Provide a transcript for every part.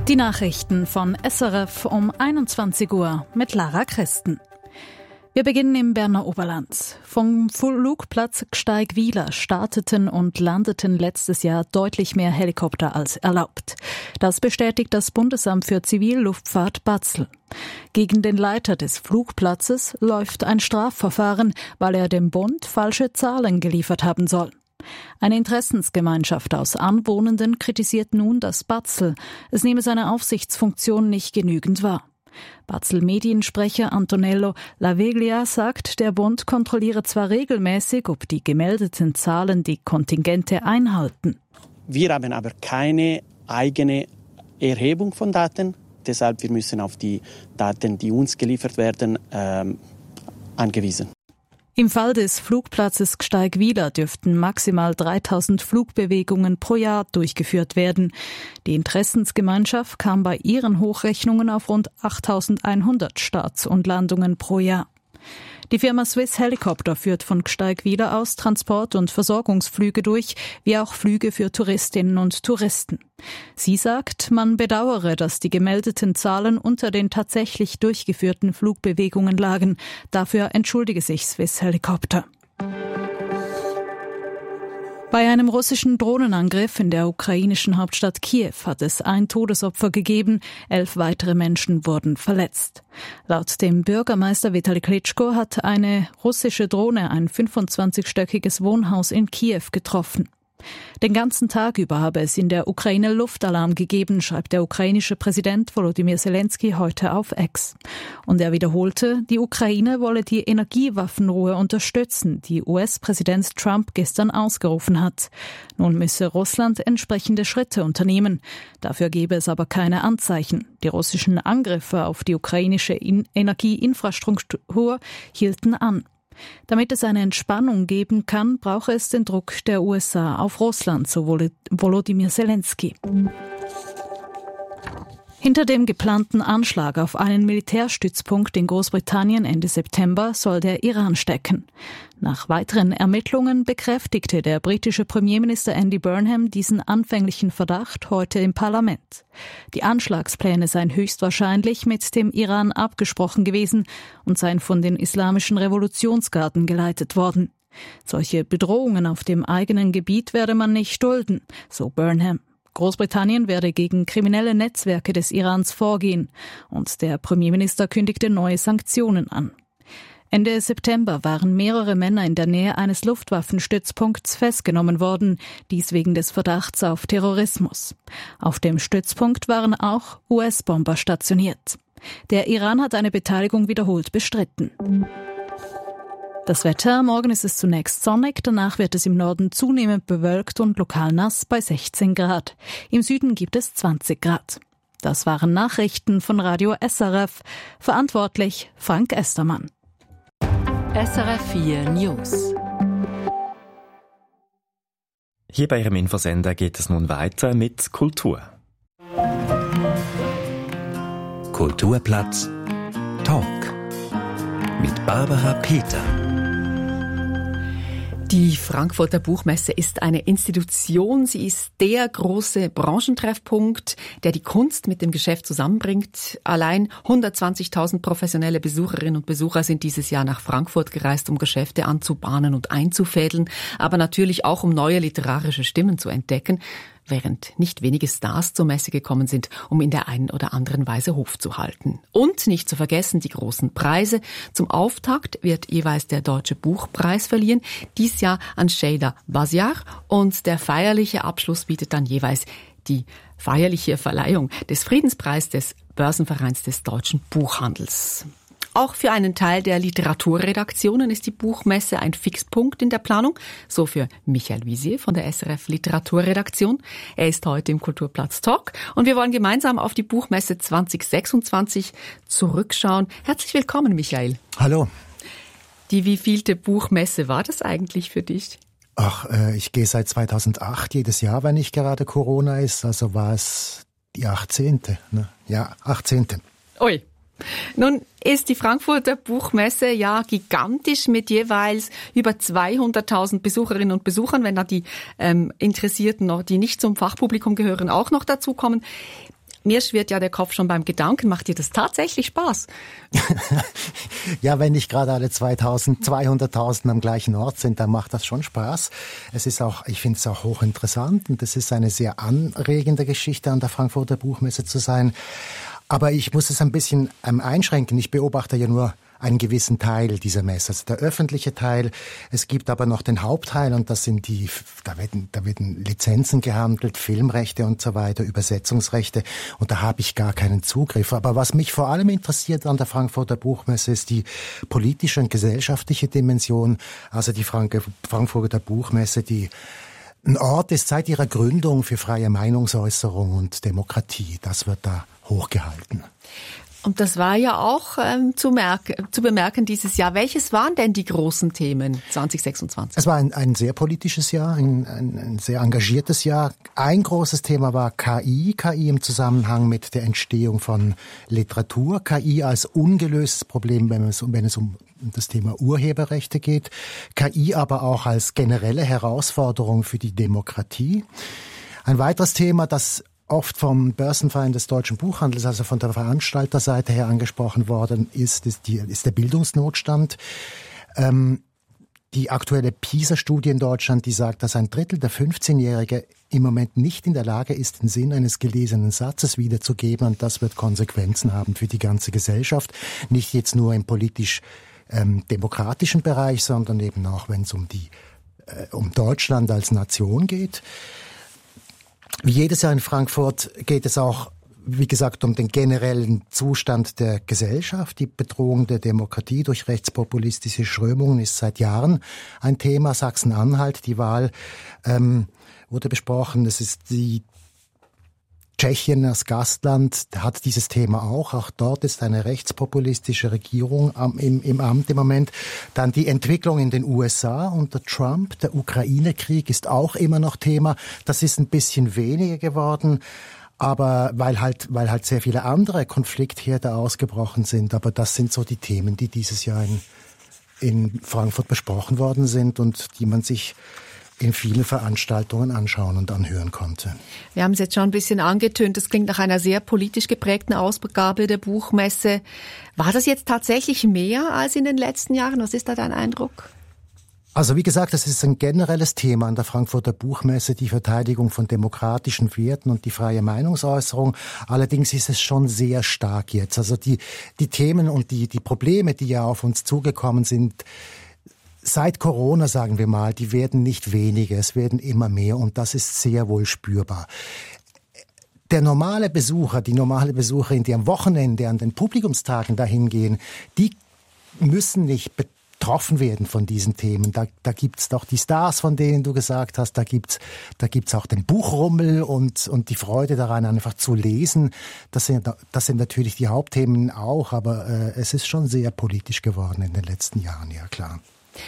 Die Nachrichten von SRF um 21 Uhr mit Lara Christen. Wir beginnen im Berner Oberland. Vom Flugplatz Gsteigwiller starteten und landeten letztes Jahr deutlich mehr Helikopter als erlaubt. Das bestätigt das Bundesamt für Zivilluftfahrt Basel. Gegen den Leiter des Flugplatzes läuft ein Strafverfahren, weil er dem Bund falsche Zahlen geliefert haben soll. Eine Interessensgemeinschaft aus Anwohnenden kritisiert nun, dass Basel, es nehme seine Aufsichtsfunktion nicht genügend wahr. Basel-Mediensprecher Antonello Laveglia sagt, der Bund kontrolliere zwar regelmäßig, ob die gemeldeten Zahlen die Kontingente einhalten. Wir haben aber keine eigene Erhebung von Daten. Deshalb wir müssen auf die Daten, die uns geliefert werden, angewiesen. Im Fall des Flugplatzes Gsteigwiller dürften maximal 3000 Flugbewegungen pro Jahr durchgeführt werden. Die Interessensgemeinschaft kam bei ihren Hochrechnungen auf rund 8100 Starts und Landungen pro Jahr. Die Firma Swiss Helicopter führt von Gsteigwiller aus Transport- und Versorgungsflüge durch, wie auch Flüge für Touristinnen und Touristen. Sie sagt, man bedauere, dass die gemeldeten Zahlen unter den tatsächlich durchgeführten Flugbewegungen lagen. Dafür entschuldige sich Swiss Helicopter. Bei einem russischen Drohnenangriff in der ukrainischen Hauptstadt Kiew hat es ein Todesopfer gegeben, 11 weitere Menschen wurden verletzt. Laut dem Bürgermeister Vitali Klitschko hat eine russische Drohne ein 25-stöckiges Wohnhaus in Kiew getroffen. Den ganzen Tag über habe es in der Ukraine Luftalarm gegeben, schreibt der ukrainische Präsident Volodymyr Zelensky heute auf X. Und er wiederholte, die Ukraine wolle die Energiewaffenruhe unterstützen, die US-Präsident Trump gestern ausgerufen hat. Nun müsse Russland entsprechende Schritte unternehmen. Dafür gebe es aber keine Anzeichen. Die russischen Angriffe auf die ukrainische Energieinfrastruktur hielten an. Damit es eine Entspannung geben kann, brauche es den Druck der USA auf Russland, so Volodymyr Zelensky. Hinter dem geplanten Anschlag auf einen Militärstützpunkt in Großbritannien Ende September soll der Iran stecken. Nach weiteren Ermittlungen bekräftigte der britische Premierminister Andy Burnham diesen anfänglichen Verdacht heute im Parlament. Die Anschlagspläne seien höchstwahrscheinlich mit dem Iran abgesprochen gewesen und seien von den islamischen Revolutionsgarden geleitet worden. Solche Bedrohungen auf dem eigenen Gebiet werde man nicht dulden, so Burnham. Großbritannien werde gegen kriminelle Netzwerke des Irans vorgehen und der Premierminister kündigte neue Sanktionen an. Ende September waren mehrere Männer in der Nähe eines Luftwaffenstützpunkts festgenommen worden, dies wegen des Verdachts auf Terrorismus. Auf dem Stützpunkt waren auch US-Bomber stationiert. Der Iran hat eine Beteiligung wiederholt bestritten. Das Wetter, morgen ist es zunächst sonnig, danach wird es im Norden zunehmend bewölkt und lokal nass bei 16 Grad. Im Süden gibt es 20 Grad. Das waren Nachrichten von Radio SRF. Verantwortlich Frank Estermann. SRF 4 News. Hier bei Ihrem Infosender geht es nun weiter mit Kultur. Kulturplatz Talk mit Barbara Peter. Die Frankfurter Buchmesse ist eine Institution. Sie ist der große Branchentreffpunkt, der die Kunst mit dem Geschäft zusammenbringt. Allein 120.000 professionelle Besucherinnen und Besucher sind dieses Jahr nach Frankfurt gereist, um Geschäfte anzubahnen und einzufädeln, aber natürlich auch, um neue literarische Stimmen zu entdecken, während nicht wenige Stars zur Messe gekommen sind, um in der einen oder anderen Weise Hof zu halten. Und nicht zu vergessen die großen Preise. Zum Auftakt wird jeweils der Deutsche Buchpreis verliehen, dies Jahr an Sheila Baziar, und der feierliche Abschluss bietet dann jeweils die feierliche Verleihung des Friedenspreises des Börsenvereins des deutschen Buchhandels. Auch für einen Teil der Literaturredaktionen ist die Buchmesse ein Fixpunkt in der Planung, so für Michael Visier von der SRF Literaturredaktion. Er ist heute im Kulturplatz Talk und wir wollen gemeinsam auf die Buchmesse 2026 zurückschauen. Herzlich willkommen, Michael. Hallo. Die wievielte Buchmesse war das eigentlich für dich? Ich gehe seit 2008 jedes Jahr, wenn nicht gerade Corona ist, also war es die 18. Ne? Ja, 18. Ui. Nun ist die Frankfurter Buchmesse ja gigantisch mit jeweils über 200.000 Besucherinnen und Besuchern, wenn da die Interessierten, die nicht zum Fachpublikum gehören, auch noch dazukommen. Mir schwirrt ja der Kopf schon beim Gedanken. Macht dir das tatsächlich Spaß? Ja, wenn nicht gerade alle 200.000 am gleichen Ort sind, dann macht das schon Spaß. Ich finde es auch hochinteressant und es ist eine sehr anregende Geschichte, an der Frankfurter Buchmesse zu sein. Aber ich muss es ein bisschen einschränken. Ich beobachte ja nur einen gewissen Teil dieser Messe, also der öffentliche Teil. Es gibt aber noch den Hauptteil und das sind da werden Lizenzen gehandelt, Filmrechte und so weiter, Übersetzungsrechte und da habe ich gar keinen Zugriff. Aber was mich vor allem interessiert an der Frankfurter Buchmesse ist die politische und gesellschaftliche Dimension, also die Frankfurter Buchmesse, die ein Ort ist seit ihrer Gründung für freie Meinungsäußerung und Demokratie. Das wird da hochgehalten. Und das war ja auch zu bemerken dieses Jahr. Welches waren denn die großen Themen 2026? Es war ein sehr politisches Jahr, ein sehr engagiertes Jahr. Ein großes Thema war KI im Zusammenhang mit der Entstehung von Literatur. KI als ungelöstes Problem, wenn es um das Thema Urheberrechte geht. KI aber auch als generelle Herausforderung für die Demokratie. Ein weiteres Thema, das oft vom Börsenverein des deutschen Buchhandels, also von der Veranstalterseite her angesprochen worden ist der Bildungsnotstand. Die aktuelle PISA-Studie in Deutschland, die sagt, dass ein Drittel der 15-Jährigen im Moment nicht in der Lage ist, den Sinn eines gelesenen Satzes wiederzugeben. Und das wird Konsequenzen haben für die ganze Gesellschaft. Nicht jetzt nur im politisch demokratischen Bereich, sondern eben auch, wenn es um Deutschland als Nation geht. Wie jedes Jahr in Frankfurt geht es auch, wie gesagt, um den generellen Zustand der Gesellschaft. Die Bedrohung der Demokratie durch rechtspopulistische Strömungen ist seit Jahren ein Thema. Sachsen-Anhalt, die Wahl wurde besprochen. Es ist die Tschechien als Gastland hat dieses Thema auch. Auch dort ist eine rechtspopulistische Regierung im Amt im Moment. Dann die Entwicklung in den USA unter Trump. Der Ukraine-Krieg ist auch immer noch Thema. Das ist ein bisschen weniger geworden, aber weil halt sehr viele andere Konfliktherde ausgebrochen sind. Aber das sind so die Themen, die dieses Jahr in Frankfurt besprochen worden sind und die man sich in vielen Veranstaltungen anschauen und anhören konnte. Wir haben es jetzt schon ein bisschen angetönt, das klingt nach einer sehr politisch geprägten Ausgabe der Buchmesse. War das jetzt tatsächlich mehr als in den letzten Jahren? Was ist da dein Eindruck? Also wie gesagt, das ist ein generelles Thema an der Frankfurter Buchmesse, die Verteidigung von demokratischen Werten und die freie Meinungsäußerung. Allerdings ist es schon sehr stark jetzt. Also die Themen und die Probleme, die ja auf uns zugekommen sind, seit Corona, sagen wir mal, die werden nicht weniger, es werden immer mehr und das ist sehr wohl spürbar. Der normale Besucher, die normale Besucherin, die am Wochenende an den Publikumstagen dahin gehen, die müssen nicht betroffen werden von diesen Themen. Da gibt's doch die Stars, von denen du gesagt hast, da gibt's auch den Buchrummel und die Freude daran, einfach zu lesen. Das sind natürlich die Hauptthemen auch, aber es ist schon sehr politisch geworden in den letzten Jahren, ja klar.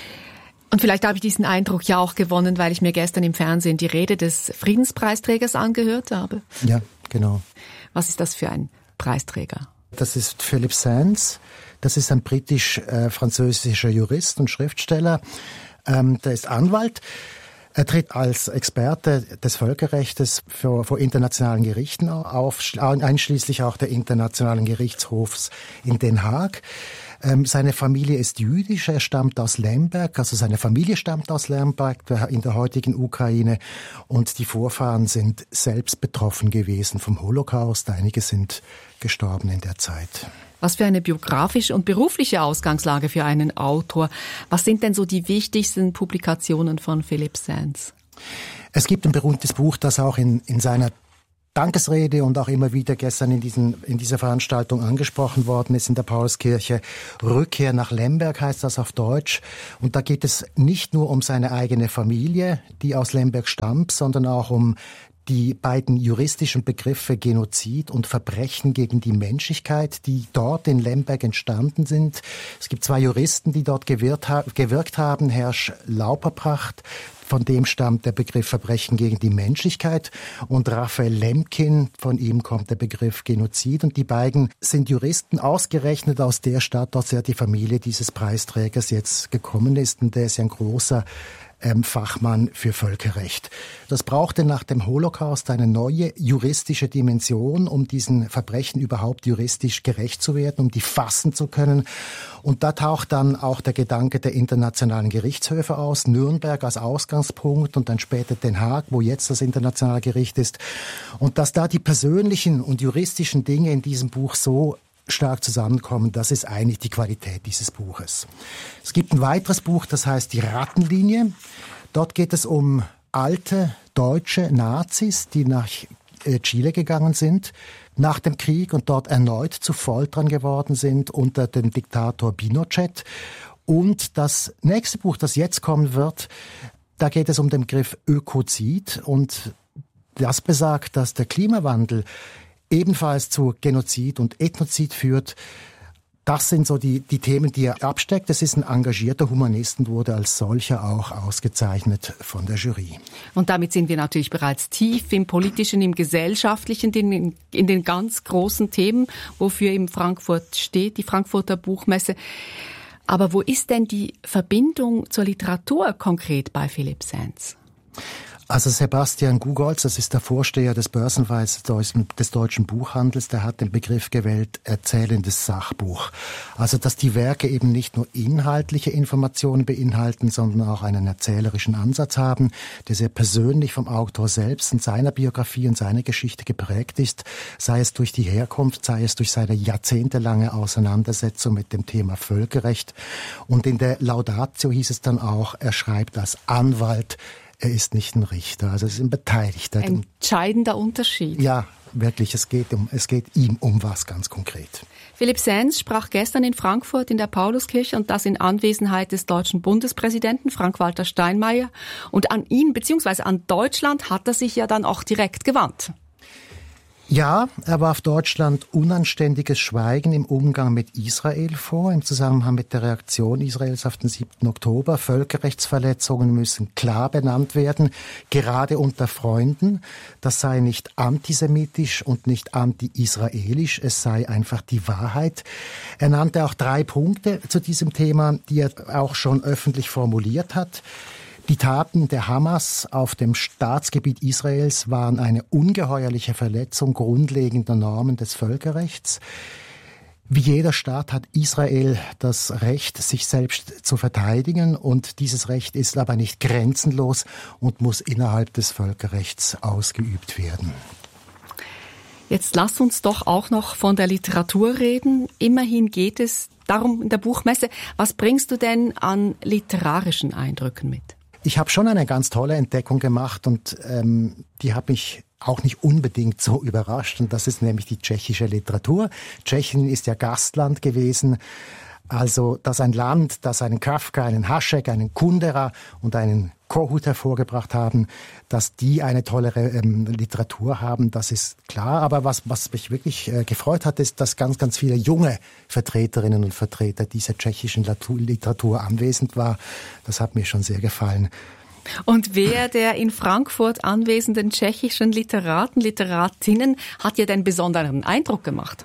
Und vielleicht habe ich diesen Eindruck ja auch gewonnen, weil ich mir gestern im Fernsehen die Rede des Friedenspreisträgers angehört habe. Ja, genau. Was ist das für ein Preisträger? Das ist Philip Sands. Das ist ein britisch-französischer Jurist und Schriftsteller. Der ist Anwalt. Er tritt als Experte des Völkerrechts vor internationalen Gerichten auf, einschließlich auch der Internationalen Gerichtshofs in Den Haag. Seine Familie ist jüdisch, er stammt aus Lemberg, also seine Familie stammt aus Lemberg in der heutigen Ukraine und die Vorfahren sind selbst betroffen gewesen vom Holocaust. Einige sind gestorben in der Zeit. Was für eine biografische und berufliche Ausgangslage für einen Autor. Was sind denn so die wichtigsten Publikationen von Philip Sands? Es gibt ein berühmtes Buch, das auch in seiner Dankesrede und auch immer wieder gestern in dieser Veranstaltung angesprochen worden ist in der Paulskirche. Rückkehr nach Lemberg heißt das auf Deutsch. Und da geht es nicht nur um seine eigene Familie, die aus Lemberg stammt, sondern auch um die beiden juristischen Begriffe Genozid und Verbrechen gegen die Menschlichkeit, die dort in Lemberg entstanden sind. Es gibt zwei Juristen, die dort gewirkt haben. Hersch Lauperpracht, von dem stammt der Begriff Verbrechen gegen die Menschlichkeit, und Raphael Lemkin, von ihm kommt der Begriff Genozid. Und die beiden sind Juristen, ausgerechnet aus der Stadt, aus der die Familie dieses Preisträgers jetzt gekommen ist. Und der ist ja ein großer Fachmann für Völkerrecht. Das brauchte nach dem Holocaust eine neue juristische Dimension, um diesen Verbrechen überhaupt juristisch gerecht zu werden, um die fassen zu können. Und da taucht dann auch der Gedanke der internationalen Gerichtshöfe aus, Nürnberg als Ausgangspunkt und dann später Den Haag, wo jetzt das internationale Gericht ist. Und dass da die persönlichen und juristischen Dinge in diesem Buch so stark zusammenkommen, das ist eigentlich die Qualität dieses Buches. Es gibt ein weiteres Buch, das heißt Die Rattenlinie. Dort geht es um alte deutsche Nazis, die nach Chile gegangen sind nach dem Krieg und dort erneut zu Folterern geworden sind unter dem Diktator Pinochet. Und das nächste Buch, das jetzt kommen wird, da geht es um den Begriff Ökozid und das besagt, dass der Klimawandel ebenfalls zu Genozid und Ethnozid führt. Das sind so die Themen, die er absteckt. Es ist ein engagierter Humanist und wurde als solcher auch ausgezeichnet von der Jury. Und damit sind wir natürlich bereits tief im Politischen, im Gesellschaftlichen, in den ganz großen Themen, wofür eben Frankfurt steht, die Frankfurter Buchmesse. Aber wo ist denn die Verbindung zur Literatur konkret bei Philipp Sands? Also Sebastian Gugolz, das ist der Vorsteher des Börsenvereins des deutschen Buchhandels, der hat den Begriff gewählt, erzählendes Sachbuch. Also dass die Werke eben nicht nur inhaltliche Informationen beinhalten, sondern auch einen erzählerischen Ansatz haben, der sehr persönlich vom Autor selbst und seiner Biografie und seiner Geschichte geprägt ist, sei es durch die Herkunft, sei es durch seine jahrzehntelange Auseinandersetzung mit dem Thema Völkerrecht. Und in der Laudatio hieß es dann auch, er schreibt als Anwalt, er ist nicht ein Richter, also es ist ein Beteiligter. Entscheidender Unterschied. Ja, wirklich, es geht ihm um was ganz konkret. Philipp Sands sprach gestern in Frankfurt in der Pauluskirche und das in Anwesenheit des deutschen Bundespräsidenten Frank-Walter Steinmeier. Und an ihn bzw. an Deutschland hat er sich ja dann auch direkt gewandt. Ja, er warf Deutschland unanständiges Schweigen im Umgang mit Israel vor, im Zusammenhang mit der Reaktion Israels auf den 7. Oktober. Völkerrechtsverletzungen müssen klar benannt werden, gerade unter Freunden. Das sei nicht antisemitisch und nicht anti-israelisch, es sei einfach die Wahrheit. Er nannte auch 3 Punkte zu diesem Thema, die er auch schon öffentlich formuliert hat. Die Taten der Hamas auf dem Staatsgebiet Israels waren eine ungeheuerliche Verletzung grundlegender Normen des Völkerrechts. Wie jeder Staat hat Israel das Recht, sich selbst zu verteidigen und dieses Recht ist aber nicht grenzenlos und muss innerhalb des Völkerrechts ausgeübt werden. Jetzt lass uns doch auch noch von der Literatur reden. Immerhin geht es darum in der Buchmesse. Was bringst du denn an literarischen Eindrücken mit? Ich habe schon eine ganz tolle Entdeckung gemacht und die hat mich auch nicht unbedingt so überrascht. Und das ist nämlich die tschechische Literatur. Tschechien ist ja Gastland gewesen. Also, dass ein Land, das einen Kafka, einen Hašek, einen Kundera und einen Kohut hervorgebracht haben, dass die eine tollere Literatur haben, das ist klar. Aber was mich wirklich gefreut hat, ist, dass ganz, ganz viele junge Vertreterinnen und Vertreter dieser tschechischen Literatur anwesend war. Das hat mir schon sehr gefallen. Und wer der in Frankfurt anwesenden tschechischen Literaten, Literatinnen hat dir den besonderen Eindruck gemacht?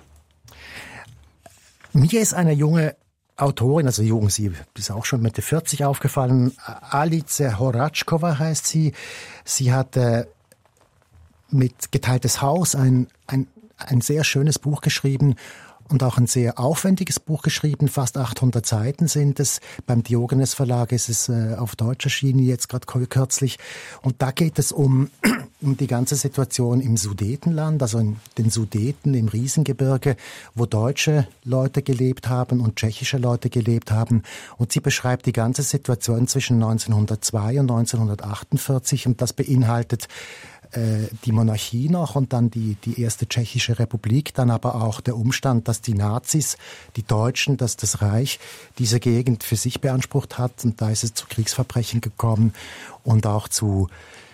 Mir ist eine junge Autorin, also jung, sie ist auch schon Mitte 40 aufgefallen. Alice Horáčková heißt sie. Sie hat mit Geteiltes Haus ein sehr schönes Buch geschrieben und auch ein sehr aufwendiges Buch geschrieben. Fast 800 Seiten sind es. Beim Diogenes Verlag ist es auf Deutsch erschienen, jetzt gerade kürzlich. Und da geht es um die ganze Situation im Sudetenland, also in den Sudeten im Riesengebirge, wo deutsche Leute gelebt haben und tschechische Leute gelebt haben. Und sie beschreibt die ganze Situation zwischen 1902 und 1948 und das beinhaltet die Monarchie noch und dann die erste tschechische Republik, dann aber auch der Umstand, dass die Nazis, die Deutschen, dass das Reich diese Gegend für sich beansprucht hat und da ist es zu Kriegsverbrechen gekommen und auch zu